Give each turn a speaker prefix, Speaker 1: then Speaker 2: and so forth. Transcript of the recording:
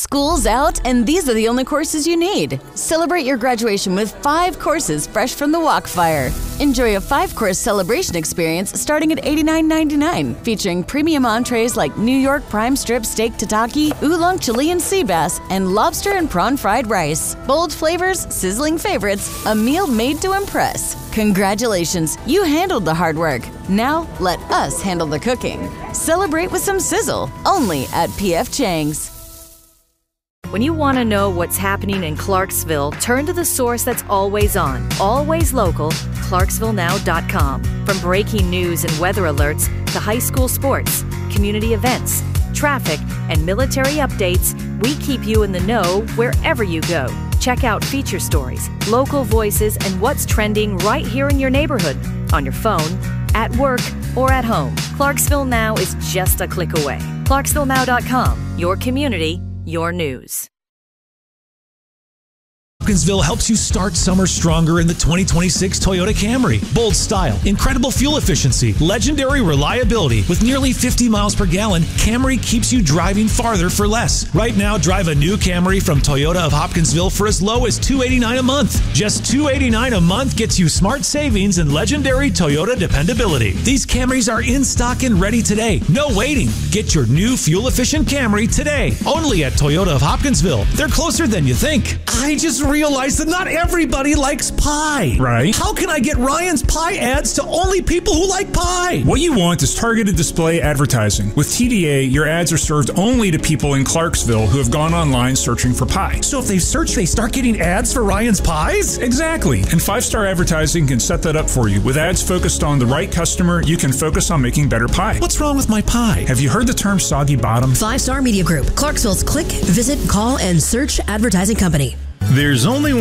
Speaker 1: School's out, and these are the only courses you need. Celebrate your graduation with 5 courses fresh from the wok fire. Enjoy a 5-course celebration experience starting at $89.99, featuring premium entrees like New York prime strip steak tataki, oolong Chilean sea bass, and lobster and prawn fried rice. Bold flavors, sizzling favorites, a meal made to impress. Congratulations, you handled the hard work. Now, let us handle the cooking. Celebrate with some sizzle, only at P.F. Chang's.
Speaker 2: When you want to know what's happening in Clarksville, turn to the source that's always on, always local, ClarksvilleNow.com. From breaking news and weather alerts to high school sports, community events, traffic, and military updates, we keep you in the know wherever you go. Check out feature stories, local voices, and what's trending right here in your neighborhood, on your phone, at work, or at home. Clarksville Now is just a click away. ClarksvilleNow.com, your community, your news.
Speaker 3: Hopkinsville helps you start summer stronger in the 2026 Toyota Camry. Bold style, incredible fuel efficiency, legendary reliability. With nearly 50 miles per gallon, Camry keeps you driving farther for less. Right now, drive a new Camry from Toyota of Hopkinsville for as low as $289 a month. Just $289 a month gets you smart savings and legendary Toyota dependability. These Camrys are in stock and ready today. No waiting. Get your new fuel-efficient Camry today. Only at Toyota of Hopkinsville. They're closer than you think. I just realized that not everybody likes pie.
Speaker 4: Right.
Speaker 3: How can I get Ryan's Pie ads to only people who like pie?
Speaker 4: What you want is targeted display advertising. With TDA, your ads are served only to people in Clarksville who have gone online searching for pie.
Speaker 3: So if they search, they start getting ads for Ryan's Pies?
Speaker 4: Exactly. And 5-Star Advertising can set that up for you. With ads focused on the right customer, you can focus on making better pie.
Speaker 3: What's wrong with my pie?
Speaker 4: Have you heard the term soggy bottom?
Speaker 5: 5-Star Media Group, Clarksville's click, visit, call, and search advertising company.
Speaker 6: There's only